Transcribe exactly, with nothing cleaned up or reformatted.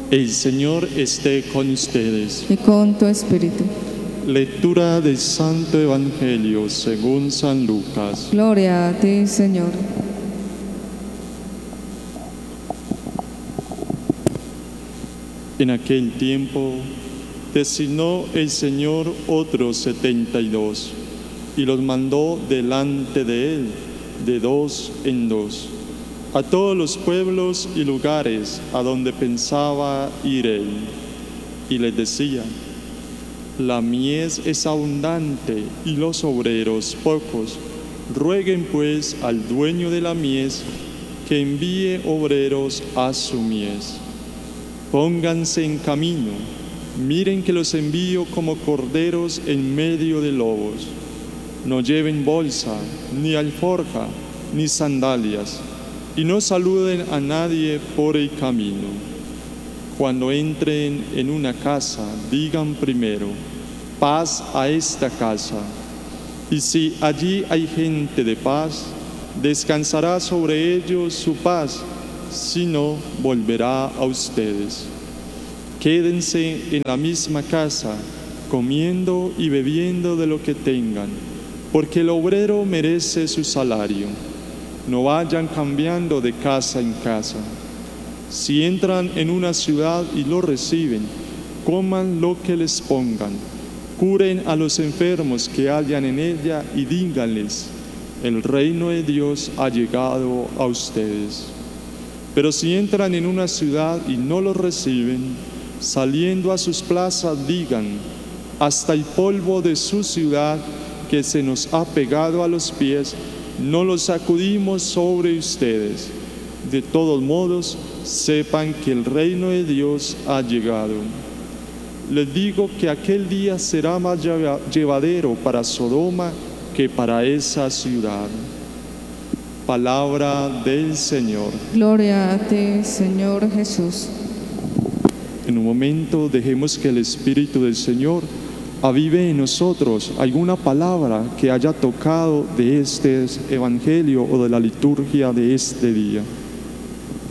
El Señor esté con ustedes. Y con tu espíritu. Lectura del Santo Evangelio según San Lucas. Gloria a ti, Señor. En aquel tiempo designó el Señor otros setenta y dos y los mandó delante de él, de dos en dos, a todos los pueblos y lugares a donde pensaba ir él. Y les decía: la mies es abundante y los obreros pocos. Rueguen pues al dueño de la mies que envíe obreros a su mies. Pónganse en camino, miren que los envío como corderos en medio de lobos. No lleven bolsa, ni alforja, ni sandalias, y no saluden a nadie por el camino. Cuando entren en una casa, digan primero: paz a esta casa. Y si allí hay gente de paz, descansará sobre ellos su paz, si no, volverá a ustedes. Quédense en la misma casa, comiendo y bebiendo de lo que tengan, porque el obrero merece su salario. No vayan cambiando de casa en casa. Si entran en una ciudad y lo reciben, coman lo que les pongan. Curen a los enfermos que hayan en ella y díganles: el reino de Dios ha llegado a ustedes. Pero si entran en una ciudad y no los reciben, saliendo a sus plazas digan: hasta el polvo de su ciudad que se nos ha pegado a los pies, no lo sacudimos sobre ustedes. De todos modos, sepan que el reino de Dios ha llegado. Les digo que aquel día será más llevadero para Sodoma que para esa ciudad. Palabra del Señor. Gloria a ti, Señor Jesús. En un momento dejemos que el Espíritu del Señor avive en nosotros alguna palabra que haya tocado de este Evangelio o de la liturgia de este día.